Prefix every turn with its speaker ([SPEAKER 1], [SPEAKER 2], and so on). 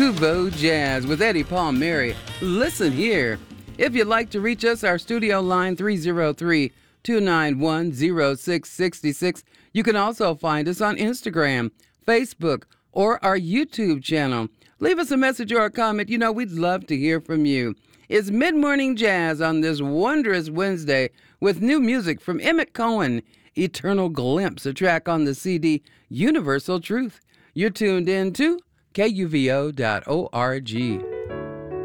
[SPEAKER 1] Kubo Jazz with Eddie Palmieri. Listen here. If you'd like to reach us, our studio line 303-291-0666. You can also find us on Instagram, Facebook, or our YouTube channel. Leave us a message or a comment. You know, we'd love to hear from you. It's Mid-Morning Jazz on this wondrous Wednesday with new music from Emmett Cohen, Eternal Glimpse, a track on the CD Universal Truth. You're tuned in to KUVO.org.